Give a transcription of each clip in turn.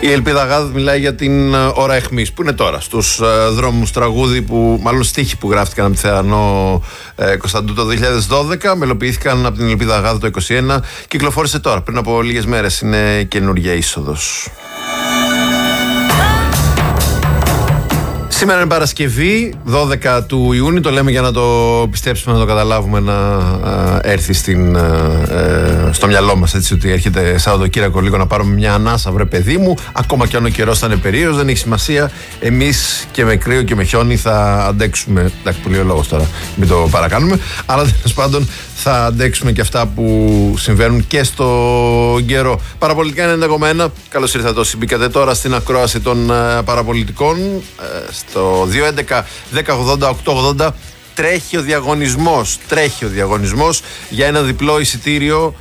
Η Ελπίδα Γάδ μιλάει για την ώρα αιχμής που είναι τώρα στους δρόμους, τραγούδι που, μάλλον στίχοι που γράφτηκαν από τη Θεανό Κωνσταντού το 2012, μελοποιήθηκαν από την Ελπίδα Γάδ το 2021, κυκλοφόρησε τώρα πριν από λίγες μέρες, είναι καινούργια είσοδος. Σήμερα είναι Παρασκευή, 12 του Ιούνιου, το λέμε για να το πιστέψουμε, να το καταλάβουμε, να έρθει στο μυαλό μας, έτσι, ότι έρχεται Σαββατοκύριακο λίγο να πάρουμε μια ανάσα, βρε παιδί μου, ακόμα και αν ο καιρός θα είναι περίεργος, δεν έχει σημασία, εμείς και με κρύο και με χιόνι θα αντέξουμε, εντάξει, πολύ ο λόγος τώρα, μην το παρακάνουμε, αλλά τέλος πάντων θα αντέξουμε και αυτά που συμβαίνουν και στο καιρό. Παραπολιτικά 90,1. Καλώς ήρθατε όσοι μπήκατε τώρα στην ακρόαση των παραπολιτικών. Στο 211 1080 880 τρέχει ο διαγωνισμός για ένα διπλό εισιτήριο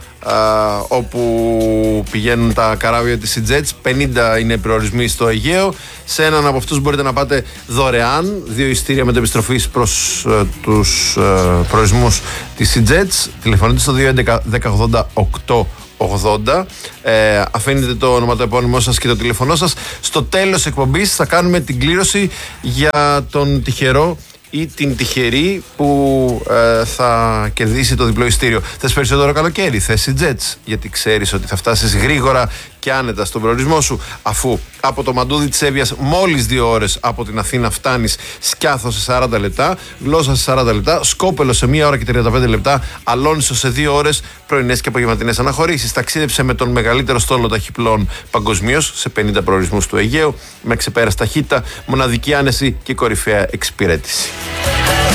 όπου πηγαίνουν τα καράβια της Σιτζέτς. 50 είναι προορισμοί στο Αιγαίο. Σε έναν από αυτούς μπορείτε να πάτε δωρεάν. 2 εισιτήρια μετεπιστροφής προς τους προορισμούς της Σιτζέτς. Τηλεφωνείτε στο 211 1080 880. Αφήνετε το ονοματεπώνυμό σας και το τηλεφωνό σας. Στο τέλος εκπομπής θα κάνουμε την κλήρωση για τον τυχερό ή την τυχερή που θα κερδίσει το διπλό εισιτήριο. Θες περισσότερο καλοκαίρι, θες Jets, γιατί ξέρεις ότι θα φτάσεις γρήγορα και άνετα στον προορισμό σου, αφού από το μαντούδι της Εύβοιας μόλις 2 ώρες από την Αθήνα φτάνεις, Σκιάθο σε 40 λεπτά, Γλώσσα σε 40 λεπτά, Σκόπελο σε 1 ώρα και 35 λεπτά, Αλόνισο σε 2 ώρες, πρωινές και απογευματινές αναχωρήσεις. Ταξίδεψε με τον μεγαλύτερο στόλο ταχυπλών παγκοσμίως σε 50 προορισμούς του Αιγαίου, με ξεπέραστη ταχύτητα, μοναδική άνεση και κορυφαία εξυπηρέτηση.